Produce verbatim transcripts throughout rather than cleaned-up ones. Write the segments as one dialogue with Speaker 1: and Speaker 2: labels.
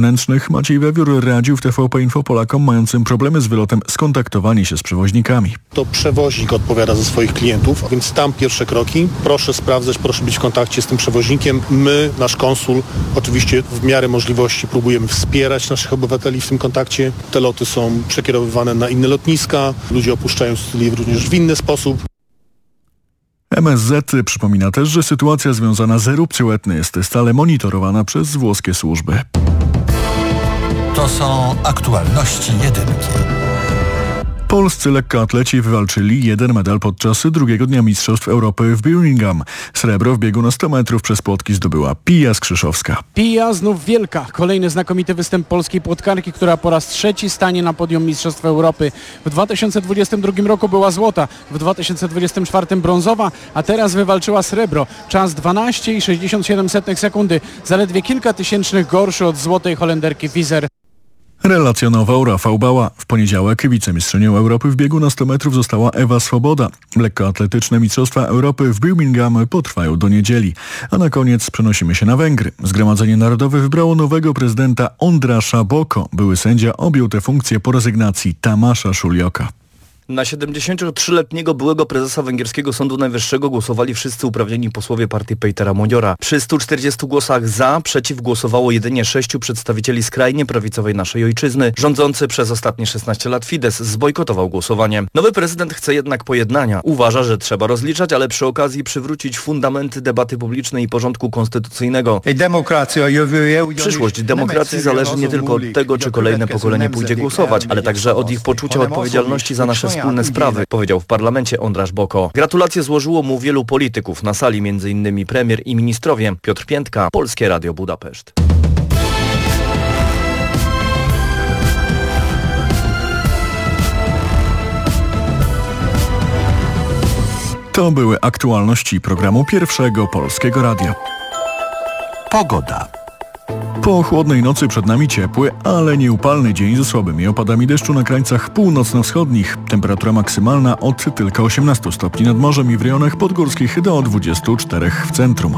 Speaker 1: wewnętrznych Maciej Wewiór radził w T V P Info Polakom mającym problemy z wylotem skontaktowanie się z przewoźnikami.
Speaker 2: To przewoźnik odpowiada za swoich klientów, więc tam pierwsze kroki. Proszę sprawdzać, proszę być w kontakcie z tym przewoźnikiem. My, nasz konsul, oczywiście w miarę możliwości próbujemy wspierać naszych obywateli w tym kontakcie. Te loty są przekierowywane na inne lotniska. Ludzie opuszczają Sycylię również w inny sposób.
Speaker 1: M S Z przypomina też, że sytuacja związana z erupcją Etny jest stale monitorowana przez włoskie służby.
Speaker 3: To są aktualności jedynki.
Speaker 1: Polscy lekkoatleci wywalczyli jeden medal podczas drugiego dnia Mistrzostw Europy w Birmingham. Srebro w biegu na sto metrów przez płotki zdobyła Pija Skrzyszowska.
Speaker 4: Pija znów wielka. Kolejny znakomity występ polskiej płotkarki, która po raz trzeci stanie na podium Mistrzostw Europy. W dwa tysiące dwudziestym drugim roku była złota, w dwa tysiące dwudziestym czwartym brązowa, a teraz wywalczyła srebro. Czas dwanaście i sześćdziesiąt siedem sekundy, zaledwie kilka tysięcznych gorszy od złotej Holenderki Wieser.
Speaker 1: Relacjonował Rafał Bała. W poniedziałek wicemistrzynią Europy w biegu na sto metrów została Ewa Swoboda. Lekkoatletyczne Mistrzostwa Europy w Birmingham potrwają do niedzieli. A na koniec przenosimy się na Węgry. Zgromadzenie Narodowe wybrało nowego prezydenta Ondrasa Boko. Były sędzia objął tę funkcję po rezygnacji Tamasza Szulioka.
Speaker 5: Na siedemdziesięciotrzyletniego byłego prezesa węgierskiego Sądu Najwyższego głosowali wszyscy uprawnieni posłowie partii Petera Modziora. Przy stu czterdziestu głosach za, przeciw głosowało jedynie sześciu przedstawicieli skrajnie prawicowej naszej ojczyzny. Rządzący przez ostatnie szesnaście lat Fidesz zbojkotował głosowanie. Nowy prezydent chce jednak pojednania. Uważa, że trzeba rozliczać, ale przy okazji przywrócić fundamenty debaty publicznej i porządku konstytucyjnego. Przyszłość demokracji zależy nie tylko od tego, czy kolejne pokolenie pójdzie głosować, ale także od ich poczucia odpowiedzialności za nasze wspólne sprawy, powiedział w parlamencie Ondras Boko. Gratulacje złożyło mu wielu polityków. Na sali między innymi premier i ministrowie. Piotr Piętka, Polskie Radio Budapeszt.
Speaker 1: To były aktualności programu Pierwszego Polskiego Radia.
Speaker 3: Pogoda.
Speaker 1: Po chłodnej nocy przed nami ciepły, ale nieupalny dzień ze słabymi opadami deszczu na krańcach północno-wschodnich. Temperatura maksymalna od tylko osiemnastu stopni nad morzem i w rejonach podgórskich do dwudziestu czterech w centrum.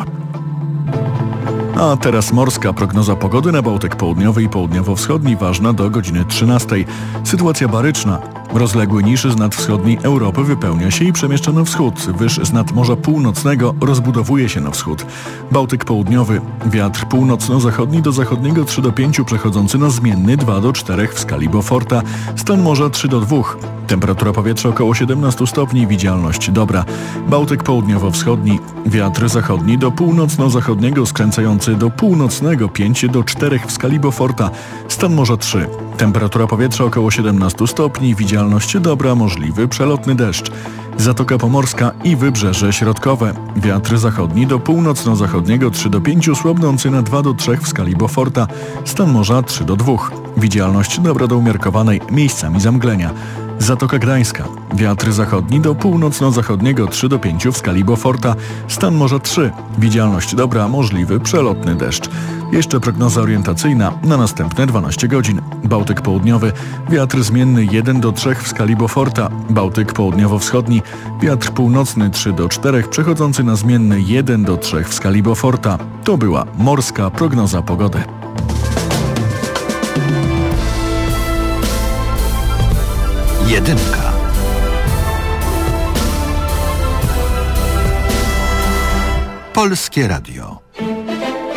Speaker 1: A teraz morska prognoza pogody na Bałtyk Południowy i Południowo-Wschodni ważna do godziny trzynastej. Sytuacja baryczna. Rozległy nisz z nad wschodniej Europy wypełnia się i przemieszcza na wschód. Wyż z nad Morza Północnego rozbudowuje się na wschód. Bałtyk Południowy. Wiatr północno-zachodni do zachodniego trzy do pięciu, przechodzący na zmienny dwa do czterech w skali Beauforta. Stan morza trzy do dwóch. Temperatura powietrza około siedemnastu stopni, widzialność dobra. Bałtyk Południowo-Wschodni. Wiatr zachodni do północno-zachodniego skręcający do północnego pięć do czterech w skali Beauforta. Stan morza trzy. Temperatura powietrza około siedemnastu stopni, widzialność dobra, możliwy przelotny deszcz. Zatoka Pomorska i Wybrzeże Środkowe. Wiatr zachodni do północno-zachodniego trzy do pięciu, słabnący na dwa do trzech w skali Beauforta. Stan morza trzy do dwóch. Widzialność dobra do umiarkowanej, miejscami zamglenia. Zatoka Gdańska. Wiatr zachodni do północno-zachodniego trzy do pięciu w skali Beauforta. Stan morza trzy. Widzialność dobra, możliwy przelotny deszcz. Jeszcze prognoza orientacyjna na następne dwanaście godzin. Bałtyk Południowy. Wiatr zmienny jeden do trzech w skali Beauforta. Bałtyk Południowo-Wschodni. Wiatr północny trzy do czterech, przechodzący na zmienny jeden do trzech w skali Beauforta. To była morska prognoza pogody.
Speaker 3: Jedynka. Polskie Radio.